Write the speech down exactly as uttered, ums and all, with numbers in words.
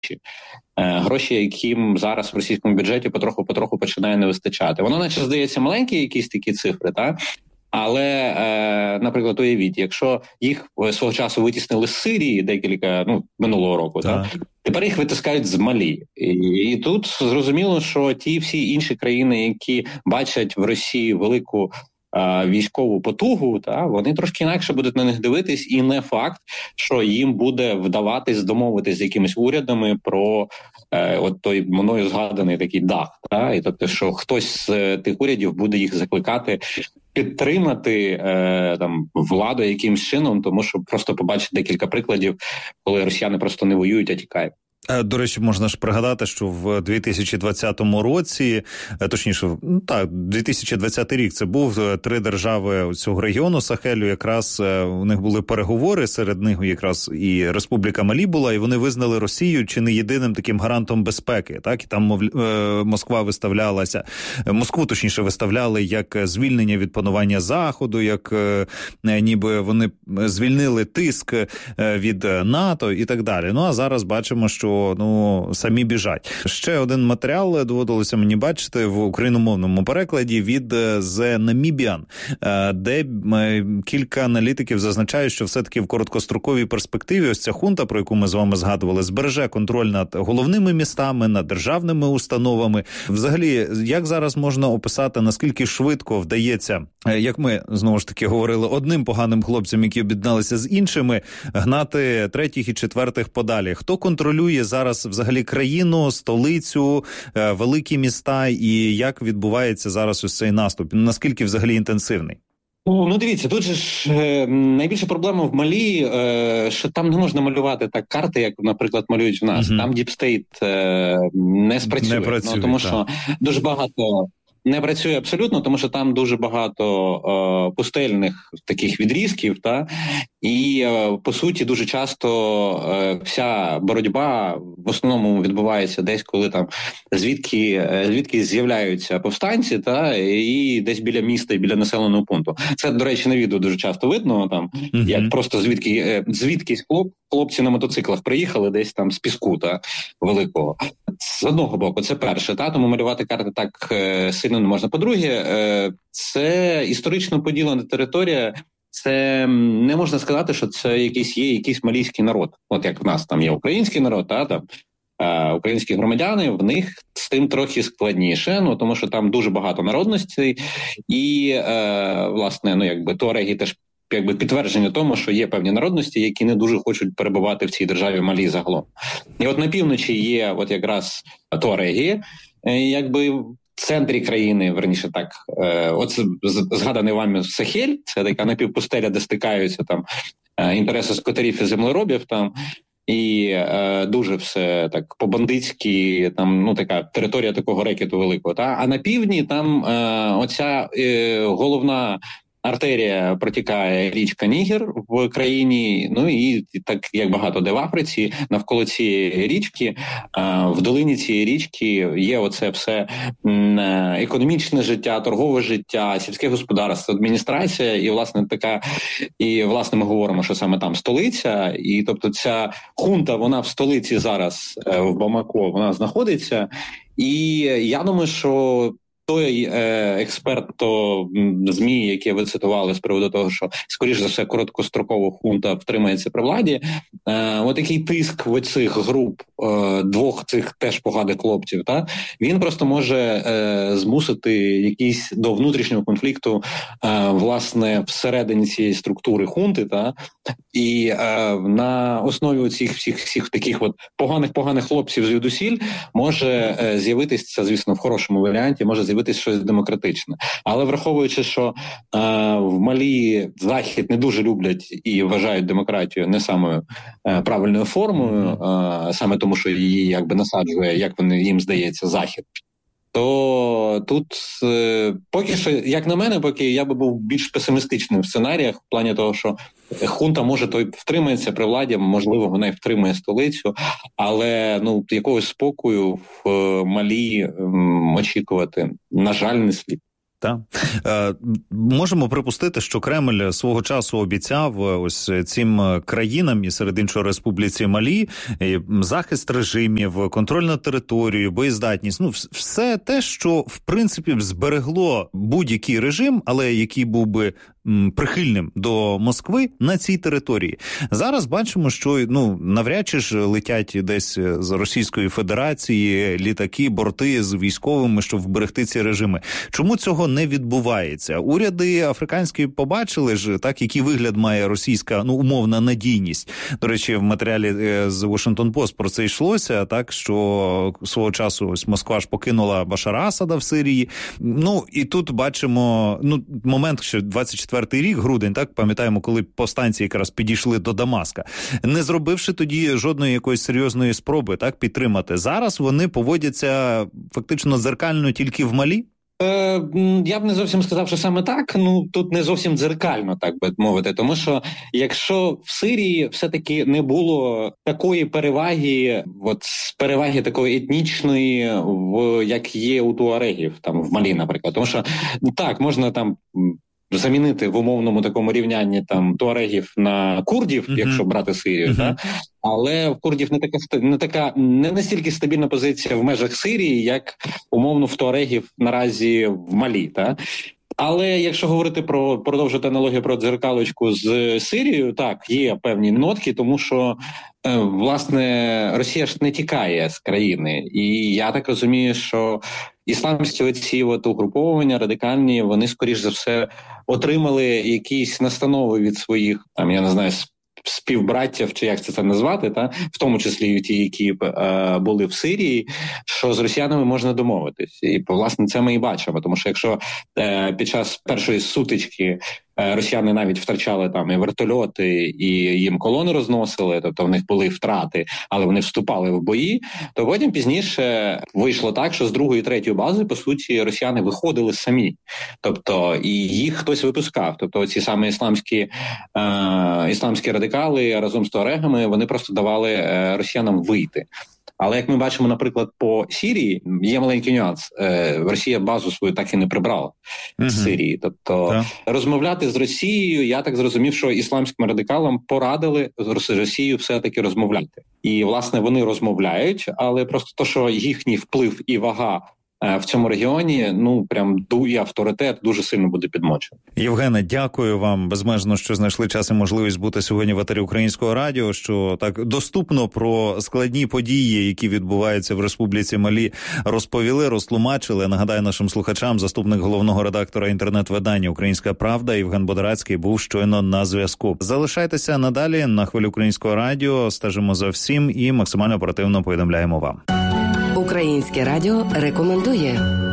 Гроші, яким зараз в російському бюджеті потроху-потроху починає не вистачати. Воно, наче, здається, маленькі якісь такі цифри, так? Але, е, наприклад, уявіть, якщо їх свого часу витіснили з Сирії декілька, ну, минулого року, так. Так, тепер їх витискають з Малі. І, і тут зрозуміло, що ті всі інші країни, які бачать в Росії велику е, військову потугу, та, вони трошки інакше будуть на них дивитись, і не факт, що їм буде вдаватись домовитись з якимись урядами про е, от той мною згаданий такий дах. Та, і тобто, що хтось з тих урядів буде їх закликати підтримати е, там владу якимсь чином, тому що просто побачити декілька прикладів, коли росіяни просто не воюють, а тікають. До речі, можна ж пригадати, що в дві тисячі двадцятому році, точніше, ну так, дві тисячі двадцятий рік це був, три держави цього регіону Сахелю, якраз у них були переговори, серед них якраз і Республіка Малі була, і вони визнали Росію чи не єдиним таким гарантом безпеки, так, і там мов, Москва виставлялася, Москву, точніше, виставляли як звільнення від панування Заходу, як ніби вони звільнили тиск від НАТО і так далі. Ну, а зараз бачимо, що ну, самі біжать. Ще один матеріал доводилося мені бачити в україномовному перекладі від The Namibian, де кілька аналітиків зазначають, що все-таки в короткостроковій перспективі ось ця хунта, про яку ми з вами згадували, збереже контроль над головними містами, над державними установами. Взагалі, як зараз можна описати, наскільки швидко вдається, як ми, знову ж таки, говорили, одним поганим хлопцям, які об'єдналися з іншими, гнати третіх і четвертих подалі? Хто контролює зараз взагалі країну, столицю, великі міста, і як відбувається зараз ось цей наступ? Наскільки взагалі інтенсивний? Ну, дивіться, тут же ж е, найбільша проблема в Малі, е, що там не можна малювати так карти, як, наприклад, малюють в нас. Угу. Там діпстейт е, не спрацює, не працює, ну, тому так. Що дуже багато... Не працює абсолютно, тому що там дуже багато е, пустельних таких відрізків, та і е, по суті дуже часто е, вся боротьба в основному відбувається десь, коли там звідки е, звідки з'являються повстанці, та і десь біля міста і біля населеного пункту. Це, до речі, на відео дуже часто видно там, mm-hmm. як просто звідки е, звідкись хлоп, хлопці на мотоциклах приїхали десь там з піску, та великого. З одного боку, це перше, та тому малювати карти так е, сильно не можна. По-друге, е, це історично поділена територія. Це не можна сказати, що це якийсь є якийсь малійський народ. От як в нас там є український народ, та там е, українські громадяни, в них з тим трохи складніше, ну тому що там дуже багато народностей, і е, власне, ну якби туареги теж якби підтвердження тому, що є певні народності, які не дуже хочуть перебувати в цій державі Малі загалом. І от на півночі є от якраз туареги, якби в центрі країни, верніше так, от згаданий вами Сахель, це така напівпустеля, де стикаються там інтереси скотарів і землеробів там, і е, дуже все так по-бандитськи, там, ну, така територія такого рекету великого. Та? А на півдні там е, оця е, головна артерія протікає річка Нігер в країні, ну і так як багато де в Африці, навколо цієї річки, в долині цієї річки є оце все економічне життя, торгове життя, сільське господарство, адміністрація, і власне така, і власне ми говоримо, що саме там столиця, і тобто ця хунта, вона в столиці зараз, в Бамако, вона знаходиться, і я думаю, що той е, експерт, то ЗМІ, які ви цитували з приводу того, що, скоріш за все, короткостроково хунта втримається при владі, е, отакий тиск в оцих груп е, двох цих теж поганих хлопців, та, він просто може е, змусити якийсь до внутрішнього конфлікту, е, власне, всередині цієї структури хунти, та, і е, на основі цих всіх, всіх таких от поганих-поганих хлопців звідусіль може е, з'явитись, це, звісно, в хорошому варіанті, може з'явитися щось демократичне. Але враховуючи, що е, в Малі Захід не дуже люблять і вважають демократію не самою е, правильною формою, е, саме тому, що її якби насаджує, як вони їм здається, Захід, то тут е, поки що, як на мене, поки я би був більш песимістичним в сценаріях, в плані того, що хунта може той втримається при владі, можливо, вона й втримає столицю, але ну якогось спокою в Малі м, очікувати, на жаль, не слід. Так. Е, можемо припустити, що Кремль свого часу обіцяв ось цим країнам, і серед іншого Республіці Малі, захист режимів, контроль над територією, боєздатність. Ну, все те, що, в принципі, зберегло будь-який режим, але який був би прихильним до Москви на цій території. Зараз бачимо, що ну навряд чи ж летять десь з Російської Федерації літаки, борти з військовими, щоб вберегти ці режими. Чому цього не відбувається? Уряди африканські побачили ж, так, який вигляд має російська, ну, умовна надійність. До речі, в матеріалі з Washington Post про це йшлося, так, що свого часу ось Москва ж покинула Башара Асада в Сирії. Ну, і тут бачимо, ну, момент, що двадцять четвертий рік, грудень, так, пам'ятаємо, коли повстанці якраз підійшли до Дамаска, не зробивши тоді жодної якоїсь серйозної спроби, так, підтримати. Зараз вони поводяться фактично дзеркально тільки в Малі? Е, я б не зовсім сказав, що саме так. Ну, тут не зовсім дзеркально, так би мовити. Тому що якщо в Сирії все-таки не було такої переваги, от переваги такої етнічної, в, як є у туарегів, там в Малі, наприклад. Тому що, так, можна там замінити в умовному такому рівнянні там туарегів на курдів, mm-hmm. якщо брати Сирію, mm-hmm. так? Але в курдів не така не така не настільки стабільна позиція в межах Сирії, як умовно в туарегів наразі в Малі, так? Але якщо говорити про продовжити аналогію про дзеркалочку з Сирією, так, є певні нотки, тому що е, власне Росія ж не тікає з країни, і я так розумію, що ісламські оці от угруповання радикальні, вони скоріш за все отримали якісь настанови від своїх, там я не знаю, співбраттів, чи як це це назвати, та в тому числі і ті, які е, були в Сирії, що з росіянами можна домовитись. І, власне, це ми і бачимо. Тому що якщо е, під час першої сутички е, росіяни навіть втрачали там і вертольоти, і їм колони розносили, тобто в них були втрати, але вони вступали в бої, то потім пізніше вийшло так, що з другої і третьої бази, по суті, росіяни виходили самі. Тобто, і їх хтось випускав. Тобто, ці саме ісламські, е, ісламські радикали разом з туарегами, вони просто давали е, росіянам вийти. Але, як ми бачимо, наприклад, по Сирії, є маленький нюанс. Росія базу свою так і не прибрала uh-huh. з Сирії. Тобто yeah. розмовляти з Росією, я так зрозумів, що ісламським радикалам порадили з Росією все-таки розмовляти. І, власне, вони розмовляють, але просто то, що їхній вплив і вага в цьому регіоні, ну, прям і авторитет дуже сильно буде підмочений. Євгене, дякую вам безмежно, що знайшли час і можливість бути сьогодні в етері Українського радіо, що так доступно про складні події, які відбуваються в Республіці Малі, розповіли, розтлумачили. Нагадаю нашим слухачам, заступник головного редактора інтернет-видання «Українська правда» Євген Бодорацький був щойно на зв'язку. Залишайтеся надалі на хвилі Українського радіо, стежимо за всім і максимально оперативно повідомляємо вам. Українське радіо рекомендує.